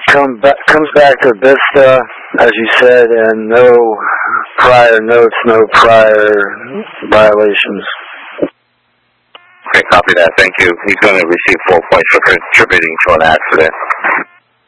comes back to Vista, as you said, and no prior notes, no prior violations. Okay, copy that. Thank you. He's going to receive 4 points for contributing to an accident.